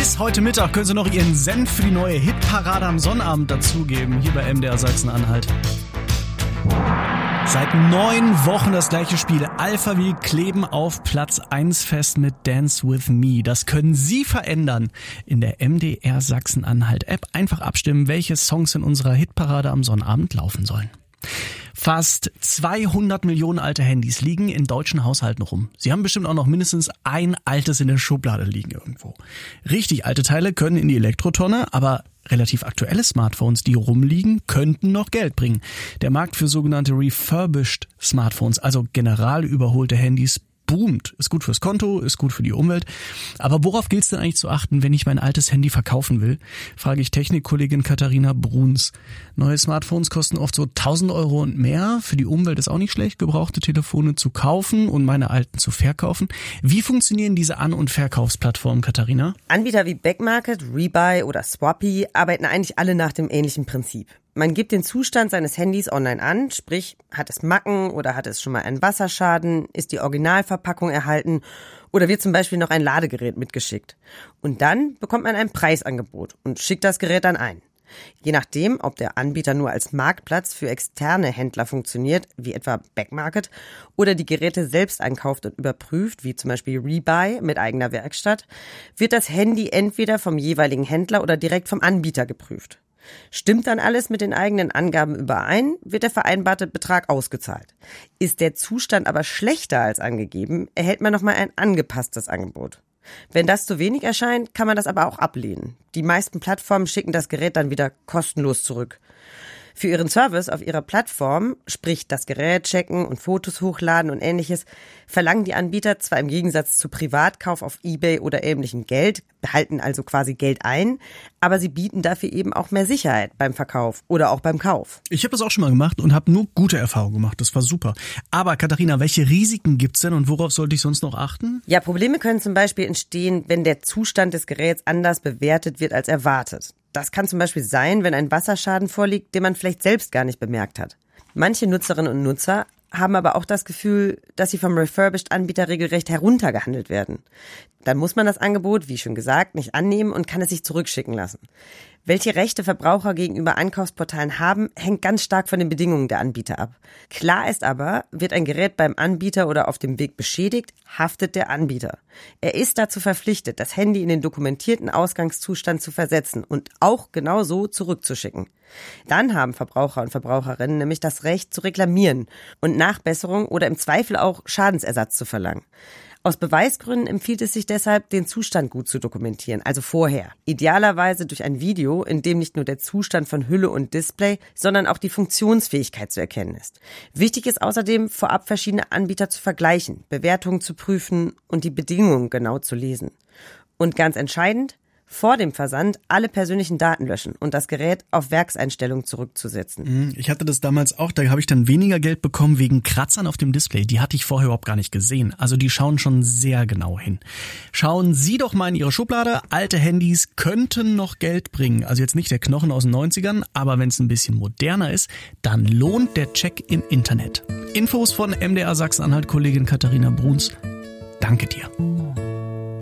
Bis heute Mittag können Sie noch Ihren Senf für die neue Hitparade am Sonnabend dazugeben, hier bei MDR Sachsen-Anhalt. Seit 9 Wochen das gleiche Spiel. Alphaville kleben auf Platz 1 fest mit Dance With Me. Das können Sie verändern in der MDR Sachsen-Anhalt App. Einfach abstimmen, welche Songs in unserer Hitparade am Sonnabend laufen sollen. Fast 200 Millionen alte Handys liegen in deutschen Haushalten rum. Sie haben bestimmt auch noch mindestens ein altes in der Schublade liegen irgendwo. Richtig alte Teile können in die Elektrotonne, aber relativ aktuelle Smartphones, die rumliegen, könnten noch Geld bringen. Der Markt für sogenannte refurbished Smartphones, also general überholte Handys, boomt. Ist gut fürs Konto, ist gut für die Umwelt. Aber worauf gilt es denn eigentlich zu achten, wenn ich mein altes Handy verkaufen will? Frage ich Technikkollegin Katharina Bruns. Neue Smartphones kosten oft so 1.000 Euro und mehr. Für die Umwelt ist auch nicht schlecht, gebrauchte Telefone zu kaufen und meine alten zu verkaufen. Wie funktionieren diese An- und Verkaufsplattformen, Katharina? Anbieter wie Backmarket, Rebuy oder Swappy arbeiten eigentlich alle nach dem ähnlichen Prinzip. Man gibt den Zustand seines Handys online an, sprich, hat es Macken oder hat es schon mal einen Wasserschaden, ist die Originalverpackung erhalten oder wird zum Beispiel noch ein Ladegerät mitgeschickt. Und dann bekommt man ein Preisangebot und schickt das Gerät dann ein. Je nachdem, ob der Anbieter nur als Marktplatz für externe Händler funktioniert, wie etwa Backmarket, oder die Geräte selbst einkauft und überprüft, wie zum Beispiel Rebuy mit eigener Werkstatt, wird das Handy entweder vom jeweiligen Händler oder direkt vom Anbieter geprüft. Stimmt dann alles mit den eigenen Angaben überein, wird der vereinbarte Betrag ausgezahlt. Ist der Zustand aber schlechter als angegeben, erhält man nochmal ein angepasstes Angebot. Wenn das zu wenig erscheint, kann man das aber auch ablehnen. Die meisten Plattformen schicken das Gerät dann wieder kostenlos zurück. Für ihren Service auf ihrer Plattform, sprich das Gerät checken und Fotos hochladen und ähnliches, verlangen die Anbieter zwar im Gegensatz zu Privatkauf auf eBay oder ähnlichem Geld, behalten also quasi Geld ein, aber sie bieten dafür eben auch mehr Sicherheit beim Verkauf oder auch beim Kauf. Ich habe das auch schon mal gemacht und habe nur gute Erfahrungen gemacht. Das war super. Aber Katharina, welche Risiken gibt's denn und worauf sollte ich sonst noch achten? Ja, Probleme können zum Beispiel entstehen, wenn der Zustand des Geräts anders bewertet wird als erwartet. Das kann zum Beispiel sein, wenn ein Wasserschaden vorliegt, den man vielleicht selbst gar nicht bemerkt hat. Manche Nutzerinnen und Nutzer haben aber auch das Gefühl, dass sie vom Refurbished-Anbieter regelrecht heruntergehandelt werden. Dann muss man das Angebot, wie schon gesagt, nicht annehmen und kann es sich zurückschicken lassen. Welche Rechte Verbraucher gegenüber Einkaufsportalen haben, hängt ganz stark von den Bedingungen der Anbieter ab. Klar ist aber, wird ein Gerät beim Anbieter oder auf dem Weg beschädigt, haftet der Anbieter. Er ist dazu verpflichtet, das Handy in den dokumentierten Ausgangszustand zu versetzen und auch genau so zurückzuschicken. Dann haben Verbraucher und Verbraucherinnen nämlich das Recht zu reklamieren und Nachbesserung oder im Zweifel auch Schadensersatz zu verlangen. Aus Beweisgründen empfiehlt es sich deshalb, den Zustand gut zu dokumentieren, also vorher. Idealerweise durch ein Video, in dem nicht nur der Zustand von Hülle und Display, sondern auch die Funktionsfähigkeit zu erkennen ist. Wichtig ist außerdem, vorab verschiedene Anbieter zu vergleichen, Bewertungen zu prüfen und die Bedingungen genau zu lesen. Und ganz entscheidend, vor dem Versand alle persönlichen Daten löschen und das Gerät auf Werkseinstellungen zurückzusetzen. Ich hatte das damals auch, da habe ich dann weniger Geld bekommen wegen Kratzern auf dem Display. Die hatte ich vorher überhaupt gar nicht gesehen. Also die schauen schon sehr genau hin. Schauen Sie doch mal in Ihre Schublade. Alte Handys könnten noch Geld bringen. Also jetzt nicht der Knochen aus den 90ern, aber wenn es ein bisschen moderner ist, dann lohnt der Check im Internet. Infos von MDR Sachsen-Anhalt-Kollegin Katharina Bruns. Danke dir.